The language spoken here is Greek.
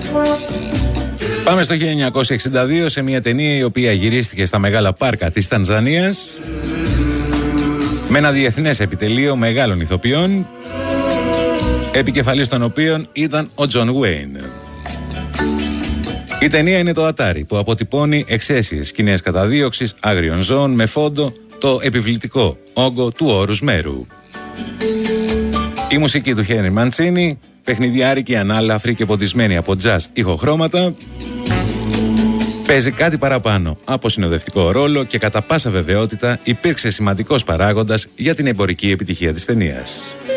Πάμε στο 1962 σε μια ταινία η οποία γυρίστηκε στα μεγάλα πάρκα της Τανζανίας με ένα διεθνές επιτελείο μεγάλων ηθοποιών, επικεφαλής των οποίων ήταν ο Τζον Γουέιν. Η ταινία είναι το Ατάρι, που αποτυπώνει εξαίσιες σκηνές καταδίωξης άγριων ζώων με φόντο το επιβλητικό όγκο του όρους μέρου. Η μουσική του Χένρι Μαντσίνι, παιχνιδιάρικη, ανάλαφρη και ποντισμένη από τζαζ ηχοχρώματα, παίζει κάτι παραπάνω από συνοδευτικό ρόλο και κατά πάσα βεβαιότητα υπήρξε σημαντικός παράγοντας για την εμπορική επιτυχία της ταινίας.